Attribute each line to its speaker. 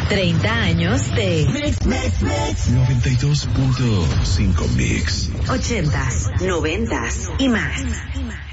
Speaker 1: 30 años de
Speaker 2: Mix 92.5 Mix.
Speaker 1: 80s, 90s y más.